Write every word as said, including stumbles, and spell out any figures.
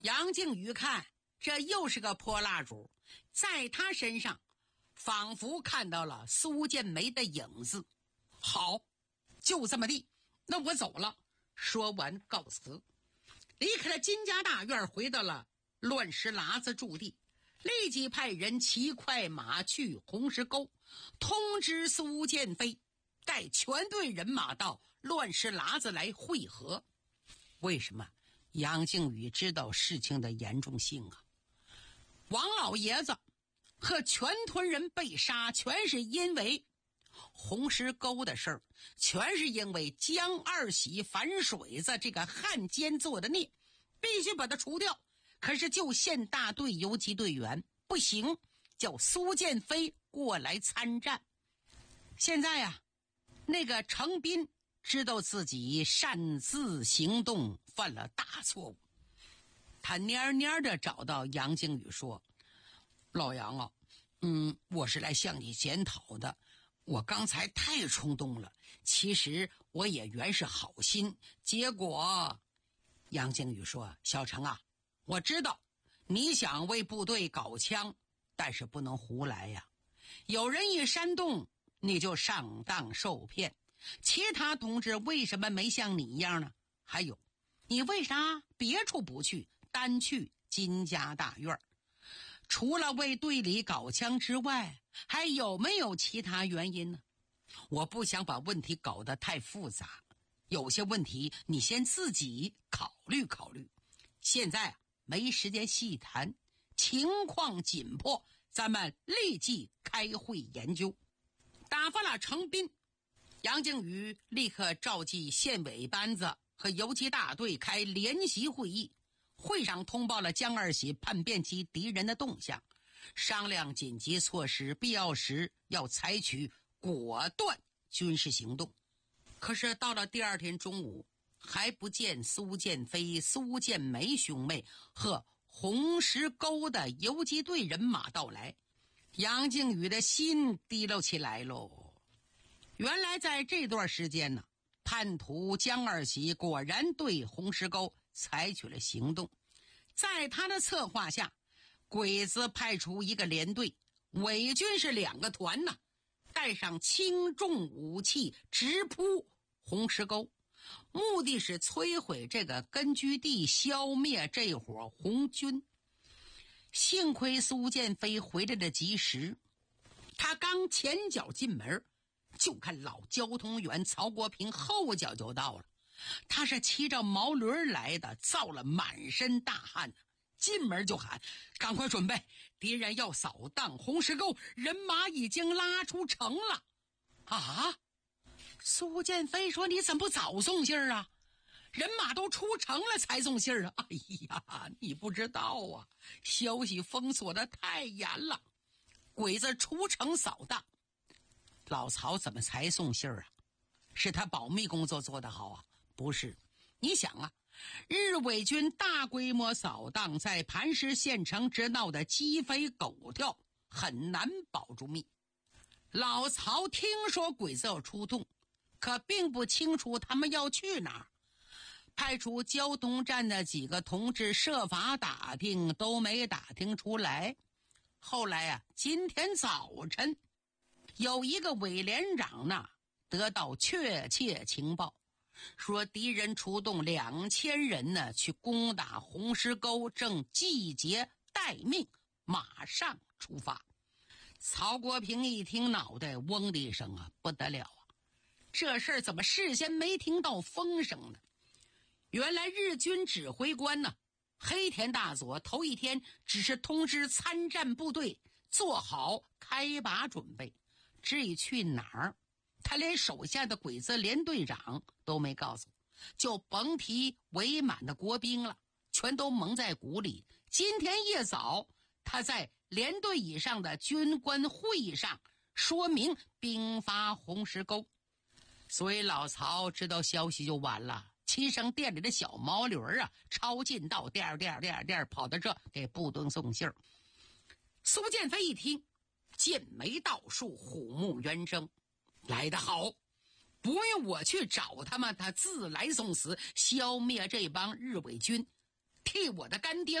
杨靖宇看这又是个泼蜡烛，在他身上仿佛看到了苏建梅的影子。好，就这么地，那我走了。说完告辞，离开了金家大院，回到了乱石喇子驻地，立即派人骑快马去红石沟，通知苏建飞带全队人马到乱石喇子来会合。为什么？杨靖宇知道事情的严重性啊！王老爷子和全屯人被杀，全是因为红石沟的事儿，全是因为江二喜反水子这个汉奸做的孽，必须把他除掉。可是就县大队游击队员不行，叫苏建飞过来参战。现在啊，那个程斌知道自己擅自行动犯了大错误，他蔫蔫的找到杨靖宇说：老杨啊，嗯，我是来向你检讨的，我刚才太冲动了，其实我也原是好心，结果……杨靖宇说：小程啊，我知道你想为部队搞枪，但是不能胡来呀，有人一煽动你就上当受骗，其他同志为什么没像你一样呢？还有，你为啥别处不去，单去金家大院？除了为队里搞枪之外，还有没有其他原因呢？我不想把问题搞得太复杂，有些问题你先自己考虑考虑。现在啊，没时间细谈，情况紧迫，咱们立即开会研究。打发了程斌，杨靖宇立刻召集县委班子和游击大队开联席会议，会上通报了江二喜叛变及敌人的动向，商量紧急措施，必要时要采取果断军事行动。可是到了第二天中午，还不见苏建飞、苏建梅兄妹和红石沟的游击队人马到来，杨靖宇的心提溜起来喽。原来在这段时间呢，叛徒江二喜果然对红石沟采取了行动。在他的策划下，鬼子派出一个连队，伪军是两个团呢，带上轻重武器直扑红石沟，目的是摧毁这个根据地，消灭这伙红军。幸亏苏建飞回来的及时，他刚前脚进门，就看老交通员曹国平后脚就到了。他是骑着毛驴来的，造了满身大汗，进门就喊：赶快准备，敌人要扫荡红石沟，人马已经拉出城了。啊！苏建飞说：你怎么不早送信儿啊？人马都出城了才送信儿啊！哎呀，你不知道啊，消息封锁的太严了，鬼子出城扫荡，老曹怎么才送信儿啊？是他保密工作做得好啊？不是，你想啊，日伪军大规模扫荡，在磐石县城直闹得鸡飞狗跳，很难保住密。老曹听说鬼子要出动，可并不清楚他们要去哪儿，派出交通站的几个同志设法打听，都没打听出来。后来啊，今天早晨有一个委连长呢得到确切情报，说敌人出动两千人呢去攻打红石沟，正集结待命，马上出发。曹国平一听，脑袋嗡的一声啊，不得了啊！这事儿怎么事先没听到风声呢？原来日军指挥官呢，黑田大佐头一天只是通知参战部队做好开拔准备，至于去哪儿，他连手下的鬼子连队长都没告诉，就甭提伪满的国兵了，全都蒙在鼓里。今天一早，他在连队以上的军官会议上说明兵发红石沟，所以老曹知道消息就完了，骑上店里的小毛驴啊，超近道颠颠颠颠跑到这给部队送信儿。苏建飞一听，剑眉倒竖，虎目圆睁，来得好，不用我去找他们，他自来送死，消灭这帮日伪军， 替我的干爹